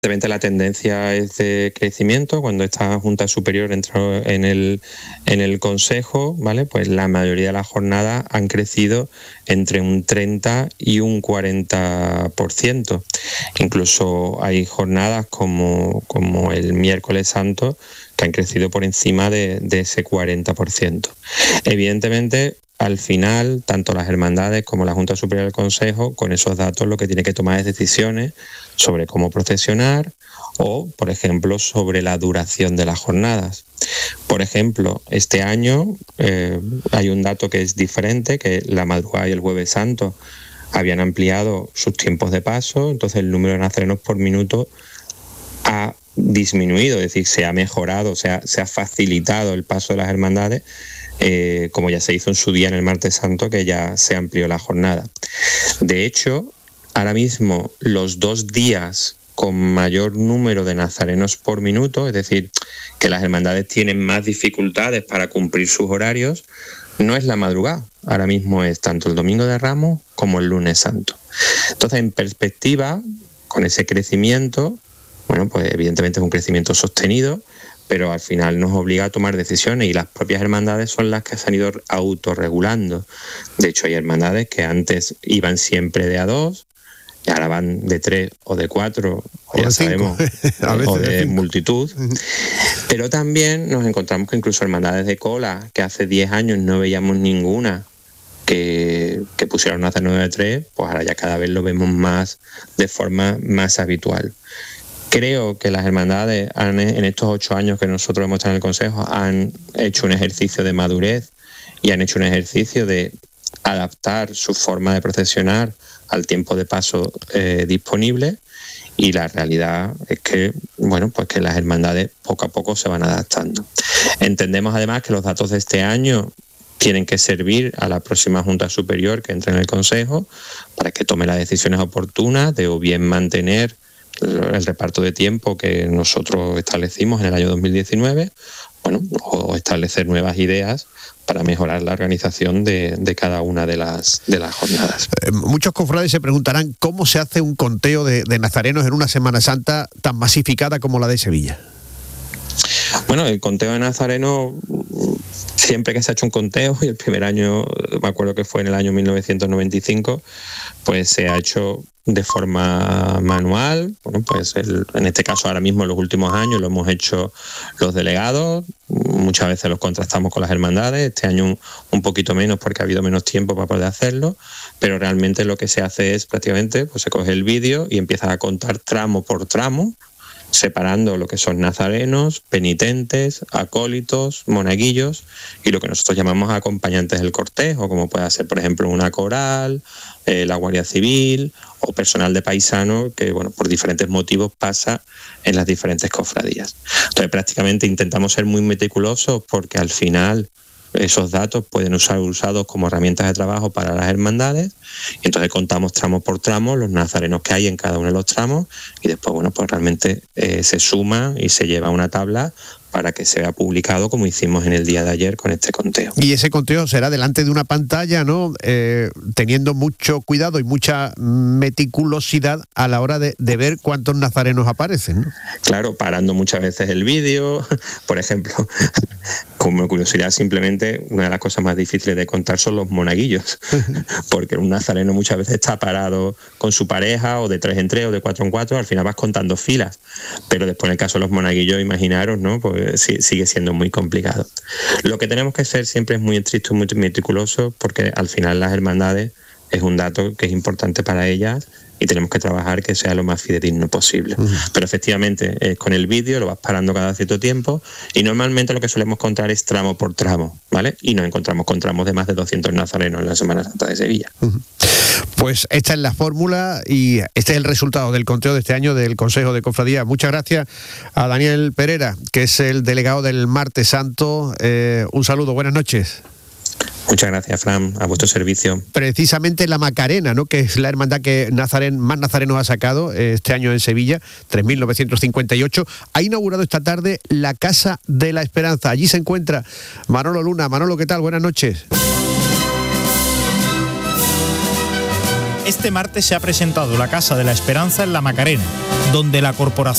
Evidentemente la tendencia es de crecimiento. Cuando esta Junta Superior entró en el Consejo, ¿vale? Pues la mayoría de las jornadas han crecido entre un 30 y un 40%. Incluso hay jornadas como el miércoles santo que han crecido por encima de ese 40%. Evidentemente, al final, tanto las hermandades como la Junta Superior del Consejo, con esos datos lo que tiene que tomar es decisiones sobre cómo procesionar o, por ejemplo, sobre la duración de las jornadas. Por ejemplo, este año hay un dato que es diferente, que la madrugada y el jueves santo habían ampliado sus tiempos de paso, entonces el número de nazarenos por minuto ha disminuido, es decir, se ha mejorado, se ha facilitado el paso de las hermandades, como ya se hizo en su día en el martes santo, que ya se amplió la jornada. De hecho, ahora mismo los 2 días con mayor número de nazarenos por minuto, es decir, que las hermandades tienen más dificultades para cumplir sus horarios, no es la madrugada. Ahora mismo es tanto el domingo de Ramos como el lunes santo. Entonces, en perspectiva, con ese crecimiento, bueno, pues evidentemente es un crecimiento sostenido, pero al final nos obliga a tomar decisiones y las propias hermandades son las que se han ido autorregulando. De hecho, hay hermandades que antes iban siempre de a 2, y ahora van de 3 o de 4, o ya sabemos, o de multitud. Pero también nos encontramos que incluso hermandades de cola, que hace 10 años no veíamos ninguna que pusieron hasta 9 de 3, pues ahora ya cada vez lo vemos más de forma más habitual. Creo que las hermandades en estos 8 años que nosotros hemos estado en el Consejo han hecho un ejercicio de madurez y han hecho un ejercicio de adaptar su forma de procesionar al tiempo de paso disponible, y la realidad es que, bueno, pues que las hermandades poco a poco se van adaptando. Entendemos además que los datos de este año tienen que servir a la próxima Junta Superior que entre en el Consejo para que tome las decisiones oportunas de o bien mantener el reparto de tiempo que nosotros establecimos en el año 2019, bueno, o establecer nuevas ideas para mejorar la organización de cada una de las jornadas. Muchos cofrades se preguntarán cómo se hace un conteo de nazarenos en una Semana Santa tan masificada como la de Sevilla. Bueno, el conteo de nazarenos, siempre que se ha hecho un conteo, y el primer año, me acuerdo que fue en el año 1995, pues se ha hecho de forma manual. Bueno, pues en este caso ahora mismo en los últimos años lo hemos hecho los delegados, muchas veces los contrastamos con las hermandades, este año un poquito menos porque ha habido menos tiempo para poder hacerlo, pero realmente lo que se hace es prácticamente, pues se coge el vídeo y empieza a contar tramo por tramo, separando lo que son nazarenos, penitentes, acólitos, monaguillos y lo que nosotros llamamos acompañantes del cortejo, como puede ser, por ejemplo, una coral, la Guardia Civil o personal de paisano que, bueno, por diferentes motivos pasa en las diferentes cofradías. Entonces, prácticamente intentamos ser muy meticulosos porque al final esos datos pueden ser usados como herramientas de trabajo para las hermandades, y entonces contamos tramo por tramo los nazarenos que hay en cada uno de los tramos y después, bueno, pues realmente se suma y se lleva a una tabla para que sea publicado como hicimos en el día de ayer con este conteo. Y ese conteo será delante de una pantalla, ¿no? Teniendo mucho cuidado y mucha meticulosidad a la hora de ver cuántos nazarenos aparecen, ¿no? Claro, parando muchas veces el vídeo. Por ejemplo, como curiosidad, simplemente una de las cosas más difíciles de contar son los monaguillos, porque un nazareno muchas veces está parado con su pareja, o de 3 en 3 o de 4 en 4, al final vas contando filas, pero después en el caso de los monaguillos, imaginaros, ¿no? Pues sigue siendo muy complicado. Lo que tenemos que ser siempre es muy estrictos, muy meticulosos, porque al final las hermandades es un dato que es importante para ellas y tenemos que trabajar que sea lo más fidedigno posible. Pero efectivamente, con el vídeo lo vas parando cada cierto tiempo y normalmente lo que solemos contar es tramo por tramo, ¿vale? Y nos encontramos con tramos de más de 200 nazarenos en la Semana Santa de Sevilla. Pues esta es la fórmula y este es el resultado del conteo de este año del Consejo de Cofradía. Muchas gracias a Daniel Pereira, que es el delegado del Martes Santo. Un saludo, buenas noches. Muchas gracias, Fran, a vuestro servicio. Precisamente la Macarena, ¿no?, que es la hermandad que más nazarenos ha sacado este año en Sevilla, 3.958, ha inaugurado esta tarde la Casa de la Esperanza. Allí se encuentra Manolo Luna. Manolo, ¿qué tal? Buenas noches. Este martes se ha presentado la Casa de la Esperanza en la Macarena. donde la corporación